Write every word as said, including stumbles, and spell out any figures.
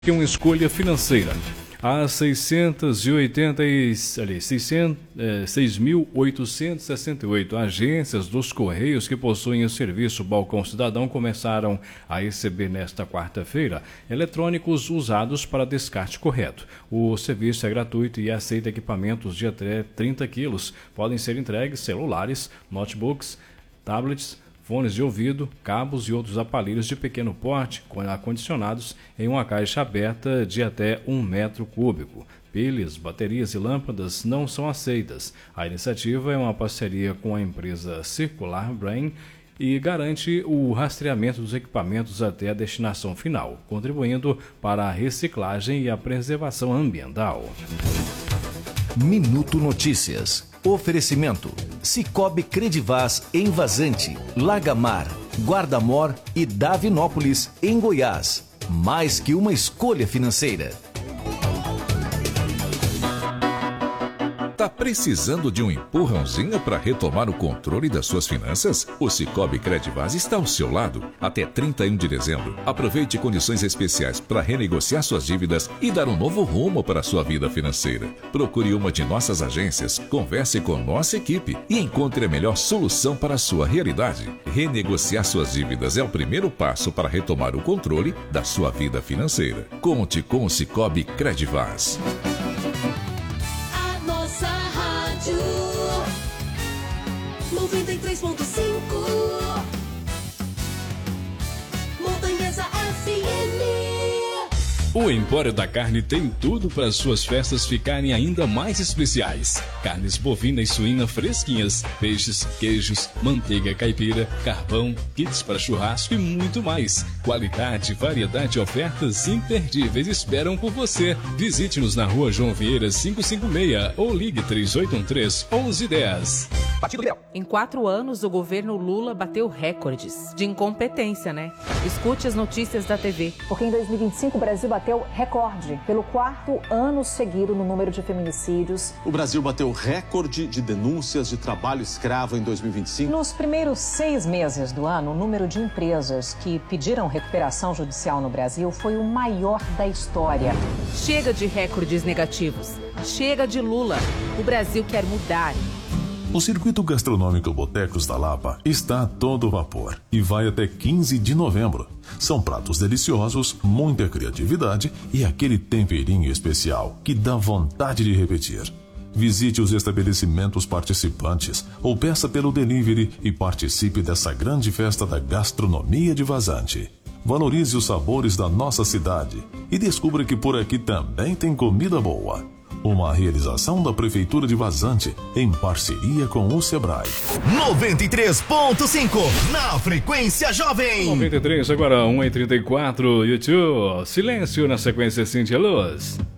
que uma escolha financeira. Há seiscentos e oitenta e seis mil oitocentos e sessenta e oito agências dos Correios que possuem o serviço Balcão Cidadão começaram a receber nesta quarta-feira eletrônicos usados para descarte correto. O serviço é gratuito e aceita equipamentos de até trinta quilos. Podem ser entregues celulares, notebooks, tablets, fones de ouvido, cabos e outros aparelhos de pequeno porte, acondicionados em uma caixa aberta de até um metro cúbico. Pilhas, baterias e lâmpadas não são aceitas. A iniciativa é uma parceria com a empresa Circular Brain e garante o rastreamento dos equipamentos até a destinação final, contribuindo para a reciclagem e a preservação ambiental. Minuto Notícias. Oferecimento: Cicobi Credivaz em Vazante, Lagamar, Guardamor e Davinópolis, em Goiás. Mais que uma escolha financeira. Tá precisando de um empurrãozinho para retomar o controle das suas finanças? O Cicobi Credivaz está ao seu lado. Até trinta e um de dezembro, aproveite condições especiais para renegociar suas dívidas e dar um novo rumo para a sua vida financeira. Procure uma de nossas agências, converse com nossa equipe e encontre a melhor solução para a sua realidade. Renegociar suas dívidas é o primeiro passo para retomar o controle da sua vida financeira. Conte com o Cicobi Credivaz. noventa e três ponto cinco Montanhesa F M. O Empório da Carne tem tudo para suas festas ficarem ainda mais especiais. Carnes bovina e suína fresquinhas, peixes, queijos, manteiga caipira, carvão, kits para churrasco e muito mais. Qualidade, variedade e ofertas imperdíveis esperam por você. Visite-nos na rua João Vieira quinhentos e cinquenta e seis ou ligue três oito um três, um um um zero. Em quatro anos, o governo Lula bateu recordes de incompetência, né? Escute as notícias da T V. Porque em dois mil e vinte e cinco o Brasil bateu recorde pelo quarto ano seguido no número de feminicídios. O Brasil bateu recorde de denúncias de trabalho escravo em dois mil e vinte e cinco. Nos primeiros seis meses do ano, o número de empresas que pediram recuperação judicial no Brasil foi o maior da história. Chega de recordes negativos. Chega de Lula. O Brasil quer mudar. O circuito gastronômico Botecos da Lapa está a todo vapor e vai até quinze de novembro. São pratos deliciosos, muita criatividade e aquele temperinho especial que dá vontade de repetir. Visite os estabelecimentos participantes ou peça pelo delivery e participe dessa grande festa da gastronomia de Vazante. Valorize os sabores da nossa cidade e descubra que por aqui também tem comida boa. Uma realização da Prefeitura de Vazante, em parceria com o Sebrae. noventa e três ponto cinco na frequência jovem. noventa e três, agora um e trinta e quatro, YouTube. Silêncio na sequência, Cintia Luz.